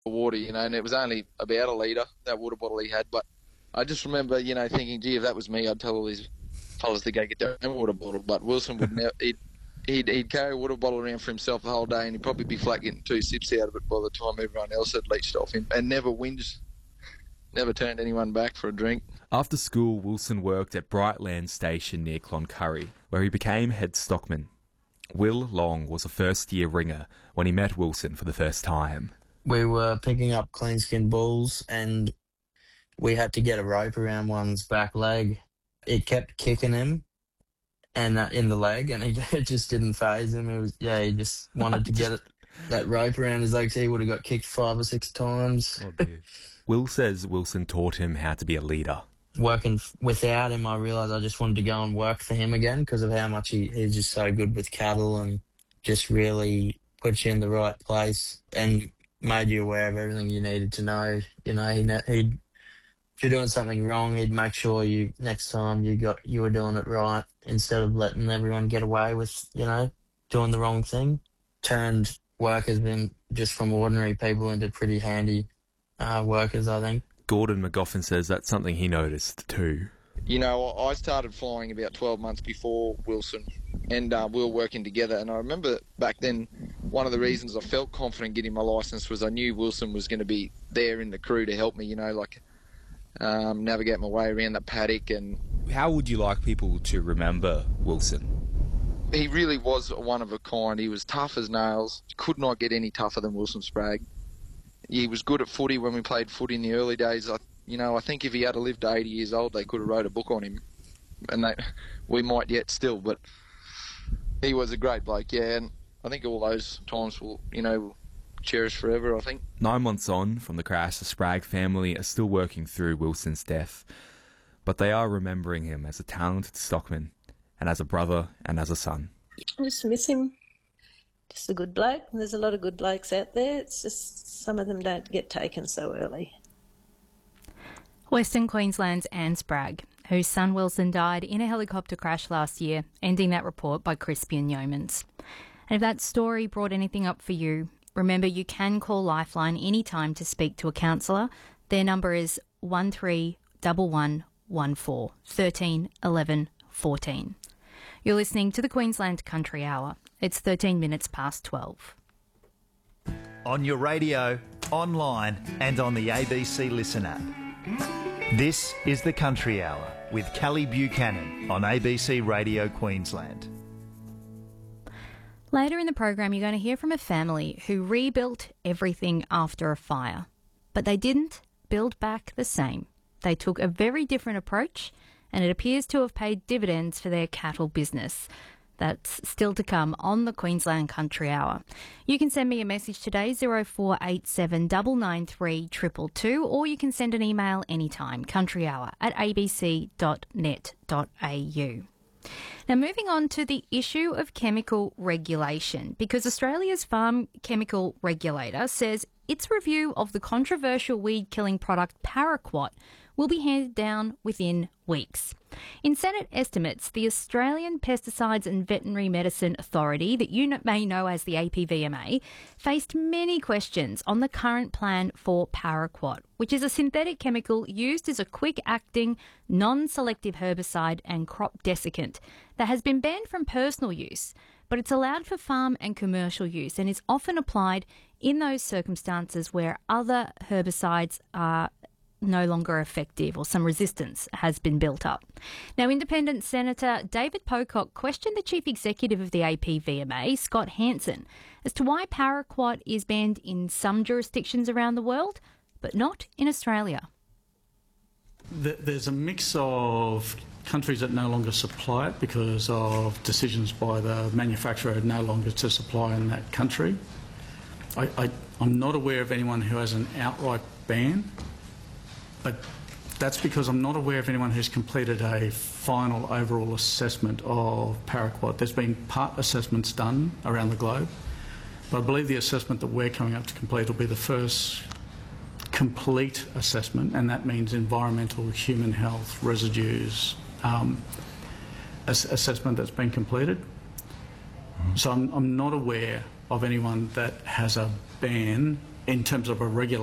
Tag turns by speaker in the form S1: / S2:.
S1: water, and it was only about a litre, that water bottle he had. But I just remember, thinking, gee, if that was me, I'd tell all these fellas to go get their own water bottle. But Wilson would never. He'd carry a water bottle around for himself the whole day, and he'd probably be flat getting 2 sips out of it by the time everyone else had leached off him, and never whinged, never turned anyone back for a drink.
S2: After school, Wilson worked at Brightland Station near Cloncurry, where he became head stockman. Will Long was a first-year ringer when he met Wilson for the first time.
S3: We were picking up clean-skinned bulls, and we had to get a rope around one's back leg. It kept kicking him, and in the leg, and it just didn't faze him. He just wanted to get that rope around his leg, so he would have got kicked 5 or 6 times.
S2: Oh, dear. Will says Wilson taught him how to be a leader.
S3: Working without him, I realised I just wanted to go and work for him again because of how much he's just so good with cattle and just really puts you in the right place and made you aware of everything you needed to know. He'd if you're doing something wrong, he'd make sure next time you were doing it right instead of letting everyone get away with, doing the wrong thing. Turned workers just from ordinary people into pretty handy workers, I think.
S2: Gordon McGoffin says that's something he noticed too.
S1: I started flying about 12 months before Wilson, and we were working together. And I remember back then, one of the reasons I felt confident getting my licence was I knew Wilson was going to be there in the crew to help me, navigate my way around the paddock. And
S4: how would you like people to remember Wilson?
S1: He really was one of a kind. He was tough as nails. Could not get any tougher than Wilson Spragg. He was good at footy when we played footy in the early days. I think if he had lived to 80 years old, they could have wrote a book on him. And we might yet still, but he was a great bloke, yeah. And I think all those times will cherish forever, I think.
S2: 9 months on from the crash, the Spragg family are still working through Wilson's death, but they are remembering him as a talented stockman and as a brother and as a son.
S5: I just miss him. Just a good bloke. There's a lot of good blokes out there. It's just some of them don't get taken so early.
S6: Western Queensland's Anne Spragg, whose son Wilson died in a helicopter crash last year, ending that report by Crispian Yeomans. And if that story brought anything up for you, remember you can call Lifeline anytime to speak to a counsellor. Their number is 131114 13 11 14. You're listening to the Queensland Country Hour. It's 13 minutes past 12.
S7: On your radio, online and on the ABC Listen app. This is the Country Hour with Kelly Buchanan on ABC Radio Queensland.
S6: Later in the program, you're going to hear from a family who rebuilt everything after a fire. But they didn't build back the same. They took a very different approach, and it appears to have paid dividends for their cattle business. That's still to come on the Queensland Country Hour. You can send me a message today, 0487 993 222, or you can send an email anytime, countryhour@abc.net.au. Now, moving on to the issue of chemical regulation, because Australia's Farm Chemical Regulator says its review of the controversial weed-killing product Paraquat will be handed down within weeks. In Senate estimates, the Australian Pesticides and Veterinary Medicine Authority, that you may know as the APVMA, faced many questions on the current plan for Paraquat, which is a synthetic chemical used as a quick-acting, non-selective herbicide and crop desiccant that has been banned from personal use, but it's allowed for farm and commercial use and is often applied in those circumstances where other herbicides are no longer effective or some resistance has been built up. Now, Independent Senator David Pocock questioned the Chief Executive of the APVMA, Scott Hansen, as to why Paraquat is banned in some jurisdictions around the world, but not in Australia.
S8: There's a mix of countries that no longer supply it because of decisions by the manufacturer no longer to supply in that country. I'm not aware of anyone who has an outright ban, but that's because I'm not aware of anyone who's completed a final overall assessment of Paraquat. There's been part assessments done around the globe, but I believe the assessment that we're coming up to complete will be the first complete assessment, and that means environmental, human health, residues, assessment that's been completed. So I'm not aware of anyone that has a ban in terms of a regular